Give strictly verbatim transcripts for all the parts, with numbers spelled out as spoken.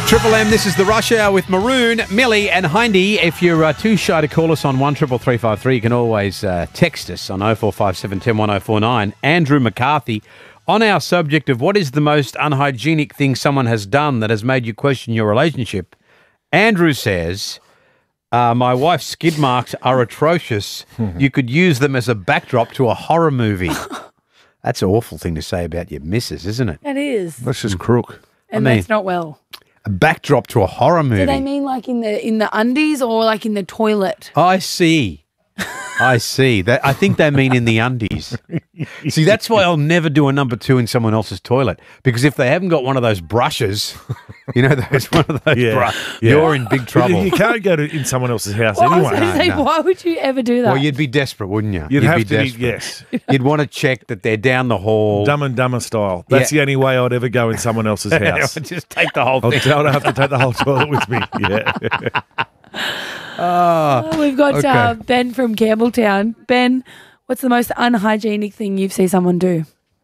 Triple M, this is the Rush Hour with Maroon, Millie and Hindy. If you're uh, too shy to call us on one triple three five three, you can always uh, text us on oh four five seven, one oh one oh four nine. Andrew McCarthy, on our subject of what is the most unhygienic thing someone has done that has made you question your relationship, Andrew says, uh, my wife's skid marks are atrocious. You could use them as a backdrop to a horror movie. That's an awful thing to say about your missus, isn't it? It is. That's just crook. And I mean- that's not well. A backdrop to a horror movie. Do they mean like in the in the undies or like in the toilet? I see. I see. That I think they mean in the undies. See, that's why I'll never do a number two in someone else's toilet, because if they haven't got one of those brushes, you know, those one of those Yeah, brushes, yeah. you're in big You, trouble. you can't go to in someone else's house Well, I was anyway. going to say, no. why would you ever do that? Well, you'd be desperate, wouldn't you? You'd, have be to be, desperate. yes. You'd want to check that they're down the hall. Dumb and Dumber style. That's Yeah. the only way I'd ever go in someone else's house. Just take the whole I'll, thing. I don't have to take the whole toilet with me. Yeah. Oh, we've got okay. uh, Ben from Campbelltown. Ben, what's the most unhygienic thing you've seen someone do?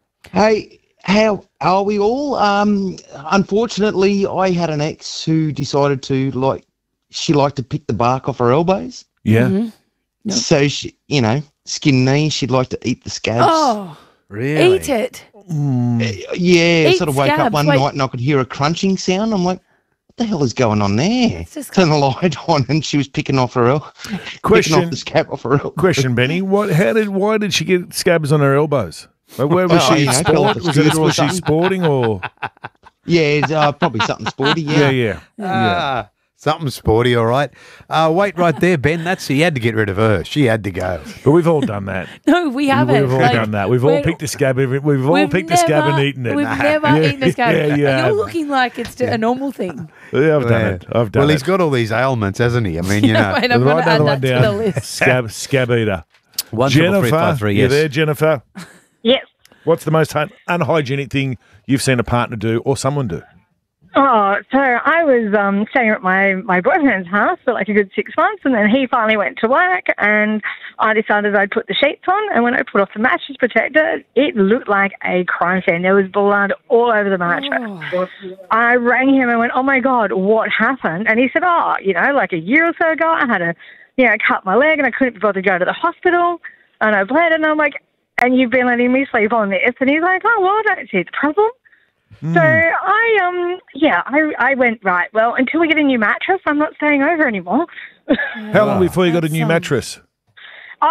Hey, how are we all? Um, unfortunately, I had an ex who decided to like. She liked to pick the bark off her elbows. Yeah. Mm-hmm. Yep. So she, you know, skin knee. She'd like to eat the scabs. Oh, Really? eat it. Uh, yeah. Eat Sort of woke scabs, up one wait. night and I could hear a crunching sound. I'm like, what the hell is going on there? It's just Turn the light on, and she was picking off her el- picking Question. off the scab off her elbow. Question, Benny. What? How did? Why did she get scabs on her elbows? Like, where was Oh, she? you know, fell off Sport? the Was, it, scooter or was she something. sporting or? Yeah, it's, uh, probably something sporty. Yeah, Yeah. yeah. Ah, something sporty, all right. Uh, wait right there, Ben. That's he had to get rid of her. She had to go. But we've all done that. No, we haven't. We've all Like, done that. We've all we're- picked a scab. Every, we've all we've picked a scab and never- eaten it. We've never Yeah, eaten a scab. yeah, you You're have. looking like it's a normal thing. Yeah, I've done Yeah. it. I've done well, it. he's got all these ailments, hasn't he? I mean, you know. Wait, I'm going Write to add another that one to the down. list. Scab, scab eater. One triple three Jennifer, five three. you Yes. there, Jennifer? Yes. What's the most un- unhygienic thing you've seen a partner do or someone do? Oh, so I was um, staying at my, my boyfriend's house for like a good six months, and then he finally went to work, and I decided I'd put the sheets on, and when I put off the mattress protector, it looked like a crime scene. There was blood all over the mattress. I rang him and went, oh my God, what happened? And he said, oh, you know, like a year or so ago, I had a, you know, cut my leg, and I couldn't be bothered to go to the hospital, and I bled, and I'm like, and you've been letting me sleep on this? And he's like, oh, well, I don't see the problem. So I, um, yeah, I, I went, right, well, until we get a new mattress, I'm not staying over anymore. How long before you got a that new sounds- mattress? uh,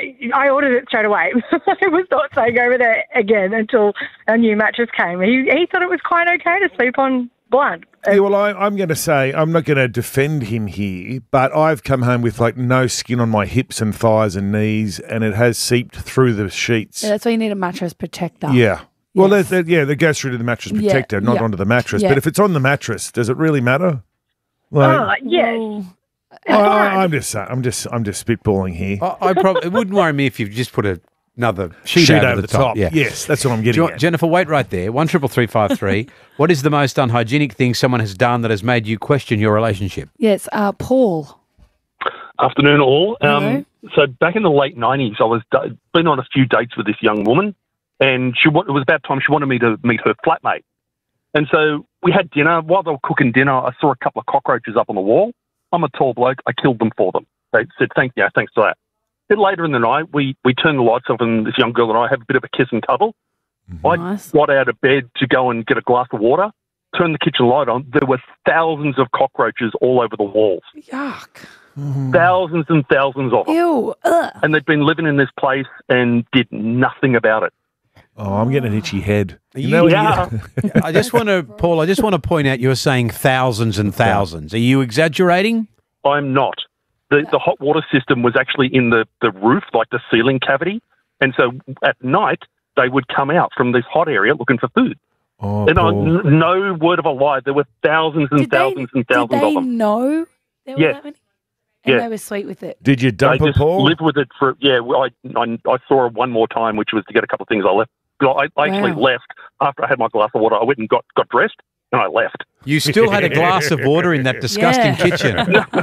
I ordered it straight away. I was not staying over there again until a new mattress came. He, he thought it was quite okay to sleep on blood. Yeah, well, I, I'm going to say, I'm not going to defend him here, but I've come home with like no skin on my hips and thighs and knees, and it has seeped through the sheets. Yeah, that's why you need a mattress protector. Yeah. Well, Yes. that, that, yeah, that goes through to the mattress Yeah, protector, not yeah. onto the mattress. Yeah. But if it's on the mattress, does it really matter? Like, Oh, yes. Well, I, I, I'm just saying, I'm just, I'm just spitballing here. I, I probably it wouldn't worry me if you just put a, another sheet, Sheet over, the, top. Yeah. Yes, that's what I'm getting Jo- at. Jennifer, wait right there. One triple three five three. What is the most unhygienic thing someone has done that has made you question your relationship? yes, uh, Paul. Afternoon, all. Hello. Um, so back in the late nineties, I was d- been on a few dates with this young woman, and she wa- it was about time she wanted me to meet her flatmate. And so we had dinner. While they were cooking dinner, I saw a couple of cockroaches up on the wall. I'm a tall bloke. I killed them for them. They said, thank you, thanks for that. Then later in the night, we, we turned the lights off, and this young girl and I have a bit of a kiss and cuddle. I Nice. got out of bed to go and get a glass of water, turned the kitchen light on. There were thousands of cockroaches all over the walls. Yuck. Thousands and thousands of them. Ew. Ugh. And they'd been living in this place and did nothing about it. Oh, I'm getting an itchy head. You- know when Yeah. you- I just want to, Paul, I just want to point out you're saying thousands and thousands. Are you exaggerating? I'm not. The the hot water system was actually in the, the roof, like the ceiling cavity. And so at night, they would come out from this hot area looking for food. Oh, and I, Paul. n- no word of a lie, there were thousands and Did thousands they, and thousands did they of them. know there were Yes. that many? And Yeah. they were sweet with it. Did you They dump a just Paul? lived with it for, yeah, well, I, I, I saw her one more time, which was to get a couple of things I left. I, I actually Wow. left after I had my glass of water. I went and got, got dressed, and I left. You still had a glass of water in that disgusting Yeah. kitchen.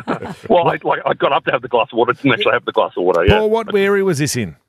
Well, I, like, I got up to have the glass of water. Didn't actually have the glass of water. Yeah. Paul, what area was this in?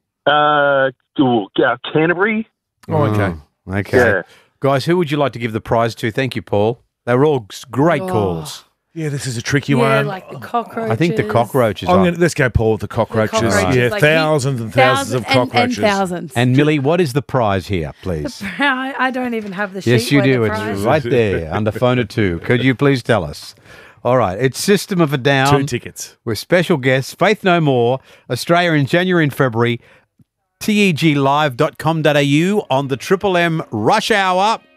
Uh, ooh, yeah, Canterbury. Oh, okay. Oh, okay. Yeah. Guys, who would you like to give the prize to? Thank you, Paul. They were all s- great Oh. calls. Yeah, this is a tricky Yeah, one. like the cockroaches. I think the cockroaches. I'm are- gonna, let's go, Paul, with the cockroaches. cockroaches, Yeah, like thousands and thousands of and- cockroaches. And, thousands. And Millie, what is the prize here, please? I, I don't even have the sheet. Yes, you where do. the It's prize- right there under phone at two. Could you please tell us? All right. It's System of a Down. Two tickets. With special guests, Faith No More, Australia in January and February, T E G live dot com dot a u on the Triple M Rush Hour.